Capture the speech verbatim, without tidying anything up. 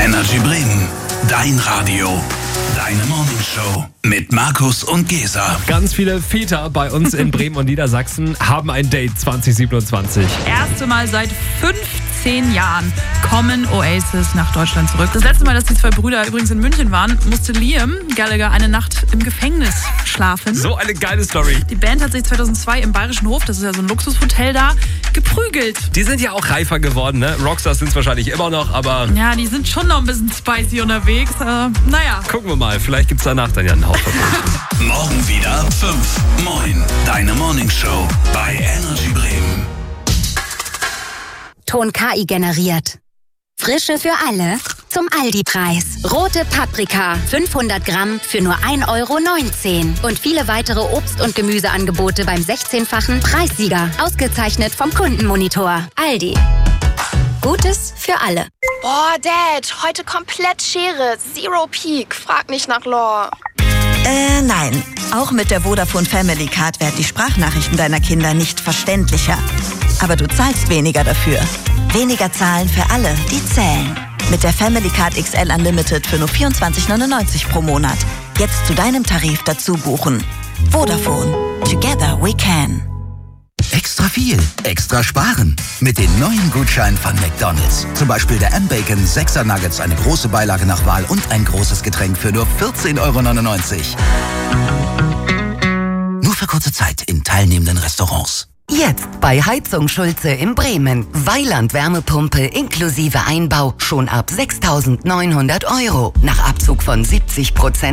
Energy Bremen, dein Radio, deine Morningshow mit Markus und Gesa. Ganz viele Väter bei uns in Bremen und Niedersachsen haben ein Date zwanzig siebenundzwanzig. Erste Mal seit fünfzehn Jahren kommen Oasis nach Deutschland zurück. Das letzte Mal, dass die zwei Brüder übrigens in München waren, musste Liam Gallagher eine Nacht im Gefängnis schlafen. So eine geile Story. Die Band hat sich zweitausendzwei im Bayerischen Hof, das ist ja so ein Luxushotel da, geprügelt. Die sind ja auch reifer geworden, ne? Rockstars sind es wahrscheinlich immer noch, aber... Ja, die sind schon noch ein bisschen spicy unterwegs. Äh, naja. Gucken wir mal, vielleicht gibt es danach dann ja einen Haufen. Morgen wieder fünf. Moin, deine Morningshow bei Energy Bremen. Ton K I generiert. Frische für alle zum Aldi-Preis. Rote Paprika, fünfhundert Gramm für nur ein Euro neunzehn. Und viele weitere Obst- und Gemüseangebote beim sechzehnfachen Preissieger. Ausgezeichnet vom Kundenmonitor. Aldi. Gutes für alle. Boah, Dad, heute komplett Schere. Zero Peak. Frag nicht nach Lore. Äh, nein. Auch mit der Vodafone Family Card werden die Sprachnachrichten deiner Kinder nicht verständlicher. Aber du zahlst weniger dafür. Weniger zahlen für alle, die zählen. Mit der Family Card X L Unlimited für nur vierundzwanzig neunundneunzig pro Monat. Jetzt zu deinem Tarif dazu buchen. Vodafone. Together we can. Extra viel, extra sparen. Mit den neuen Gutscheinen von McDonald's. Zum Beispiel der M-Bacon sechser Nuggets, eine große Beilage nach Wahl und ein großes Getränk für nur vierzehn Euro neunundneunzig. Nur für kurze Zeit in teilnehmenden Restaurants. Jetzt bei Heizung Schulze in Bremen. Weiland Wärmepumpe inklusive Einbau schon ab sechstausendneunhundert Euro. Nach Abzug von siebzig Prozent